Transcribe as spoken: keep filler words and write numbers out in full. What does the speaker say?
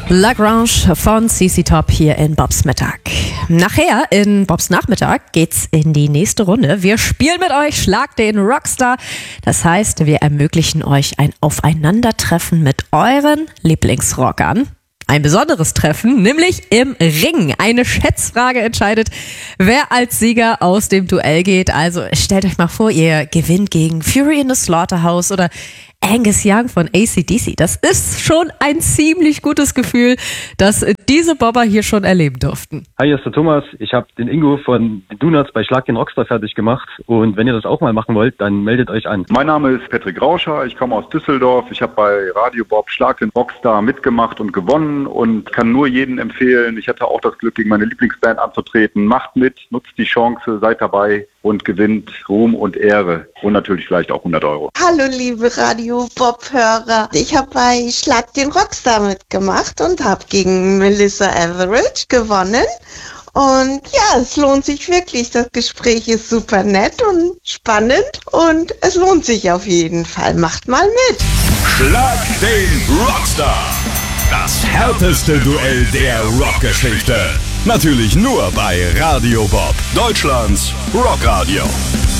Lagrange von C C Top hier in Bobs Mittag. Nachher in Bobs Nachmittag geht's in die nächste Runde. Wir spielen mit euch Schlag den Rockstar. Das heißt, wir ermöglichen euch ein Aufeinandertreffen mit euren Lieblingsrockern. Ein besonderes Treffen, nämlich im Ring. Eine Schätzfrage entscheidet, wer als Sieger aus dem Duell geht. Also stellt euch mal vor, ihr gewinnt gegen Fury in the Slaughterhouse oder Angus Young von A C D C. Das ist schon ein ziemlich gutes Gefühl, dass diese Bobber hier schon erleben durften. Hi, hier ist der Thomas. Ich habe den Ingo von den Donuts bei Schlag den Rockstar fertig gemacht. Und wenn ihr das auch mal machen wollt, dann meldet euch an. Mein Name ist Patrick Rauscher. Ich komme aus Düsseldorf. Ich habe bei Radio Bob Schlag den Rockstar mitgemacht und gewonnen und kann nur jedem empfehlen. Ich hatte auch das Glück, gegen meine Lieblingsband anzutreten. Macht mit, nutzt die Chance, seid dabei und gewinnt Ruhm und Ehre und natürlich vielleicht auch hundert Euro. Hallo liebe Radio Bob-Hörer. Ich habe bei Schlag den Rockstar mitgemacht und habe gegen Melissa Etheridge gewonnen. Und ja, es lohnt sich wirklich. Das Gespräch ist super nett und spannend und es lohnt sich auf jeden Fall. Macht mal mit. Schlag den Rockstar. Das härteste Duell der Rockgeschichte. Natürlich nur bei Radio Bob, Deutschlands Rockradio.